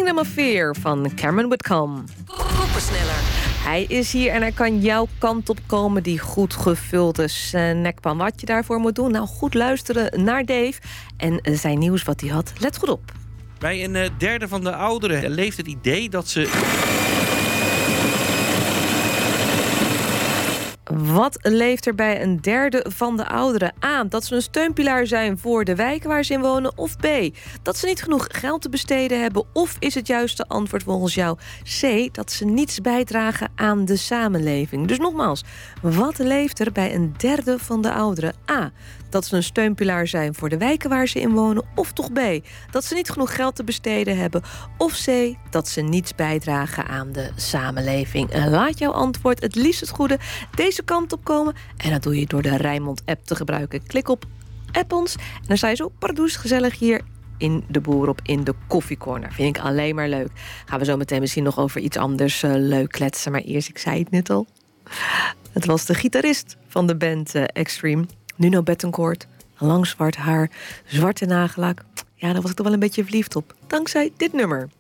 Kingdom of Fear van Cameron Whitcomb. Koppensneller. Hij is hier en hij kan jouw kant op komen, die goed gevulde snackpan. Wat je daarvoor moet doen? Nou, goed luisteren naar Dave en zijn nieuws wat hij had. Let goed op. Bij een derde van de ouderen leeft het idee dat ze... Wat leeft er bij een derde van de ouderen? A, dat ze een steunpilaar zijn voor de wijken waar ze in wonen. Of B, dat ze niet genoeg geld te besteden hebben. Of is het juiste antwoord volgens jou C, dat ze niets bijdragen aan de samenleving? Dus nogmaals, wat leeft er bij een derde van de ouderen? A, dat ze een steunpilaar zijn voor de wijken waar ze in wonen. Of toch B, dat ze niet genoeg geld te besteden hebben. Of C, dat ze niets bijdragen aan de samenleving. En laat jouw antwoord het liefst het goede deze kant op komen. En dat doe je door de Rijnmond-app te gebruiken. Klik op App ons en dan sta je zo pardoes gezellig hier in de Boer in de koffiecorner. Vind ik alleen maar leuk. Gaan we zo meteen misschien nog over iets anders leuk kletsen. Maar eerst, ik zei het net al. Het was de gitarist van de band Extreme. Nuno Bettencourt. Lang zwart haar, zwarte nagellak. Ja, daar was ik toch wel een beetje verliefd op. Dankzij dit nummer.